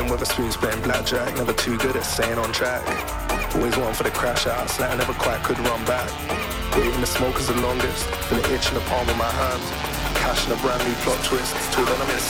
Rolling with a spoons, playing blackjack. Never too good at staying on track. Always one for the crash outs that I never quite could run back. Waiting the smoke is the longest. Feel the itch in the palm of my hand. Cash in a brand new plot twist. Till then I'm in